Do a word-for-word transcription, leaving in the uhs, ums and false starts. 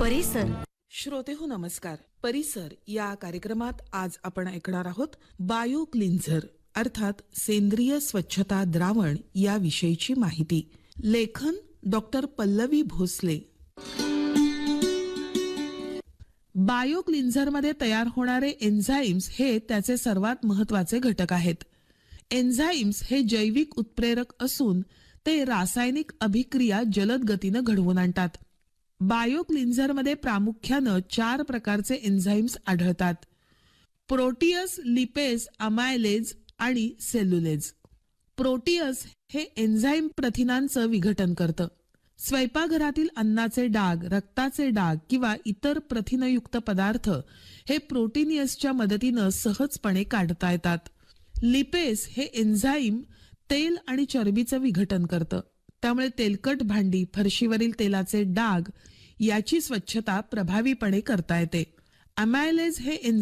परिसर. श्रोते हो नमस्कार. परिसर या कार्यक्रमात आज आपण ऐकणार आहोत बायो क्लिन्झर अर्थात सेंद्रिय स्वच्छता द्रावण या विषयीची माहिती. लेखन डॉक्टर पल्लवी भोसले. बायो क्लिन्झरमध्ये तयार होणारे एन्झाईम्स हे त्याचे सर्वात महत्वाचे घटक आहेत. एन्झाईम्स हे जैविक उत्प्रेरक असून ते रासायनिक अभिक्रिया जलद गतीनं घडवून आणतात. बायो क्लिन्झरमध्ये प्रामुख्यानं चार प्रकारचे एन्झाईम्स आढळतात: प्रोटीअस, लिपेज, अमायलेज आणि सेल्युलेज. प्रोटीअस हे एन्झाईम प्रथिनांचं विघटन करतं. स्वयंपाकघरातील अन्नाचे डाग, रक्ताचे डाग किंवा इतर प्रथिनयुक्त पदार्थ हे प्रोटीनियसच्या मदतीनं सहजपणे काढता येतात. लिपेज हे एन्झाईम तेल आणि चरबीचं विघटन करतं. त्यामुळे तेलकट भांडी, फरशीवरील तेलाचे डाग याची स्वच्छता प्रभावीपणे करता येते. अमायलेज हे